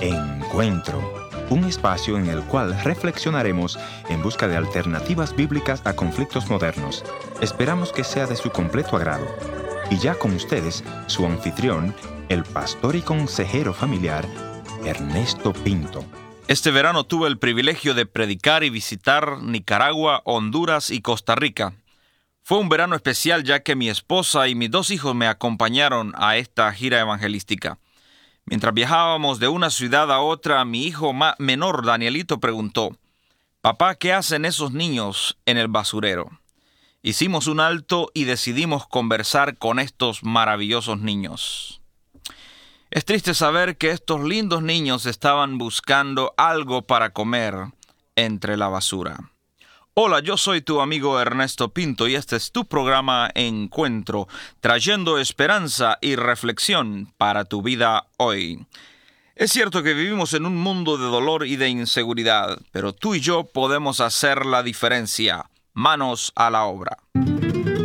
Encuentro, un espacio en el cual reflexionaremos en busca de alternativas bíblicas a conflictos modernos. Esperamos que sea de su completo agrado. Y ya con ustedes, su anfitrión, el pastor y consejero familiar, Ernesto Pinto. Este verano tuve el privilegio de predicar y visitar Nicaragua, Honduras y Costa Rica. Fue un verano especial ya que mi esposa y mis 2 hijos me acompañaron a esta gira evangelística. Mientras viajábamos de una ciudad a otra, mi hijo menor, Danielito, preguntó: «Papá, ¿qué hacen esos niños en el basurero?». Hicimos un alto y decidimos conversar con estos maravillosos niños. Es triste saber que estos lindos niños estaban buscando algo para comer entre la basura. Hola, yo soy tu amigo Ernesto Pinto y este es tu programa Encuentro, trayendo esperanza y reflexión para tu vida hoy. Es cierto que vivimos en un mundo de dolor y de inseguridad, pero tú y yo podemos hacer la diferencia. Manos a la obra.